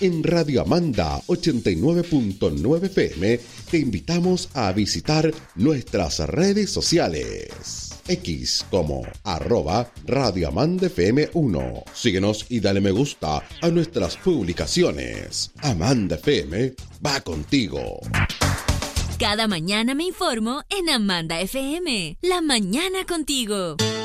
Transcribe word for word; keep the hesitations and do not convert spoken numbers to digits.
En Radio Amanda ochenta y nueve punto nueve F M te invitamos a visitar nuestras redes sociales. X como arroba Radio Amanda F M uno. Síguenos y dale me gusta a nuestras publicaciones. Amanda F M va contigo. Cada mañana me informo en Amanda F M. La mañana contigo.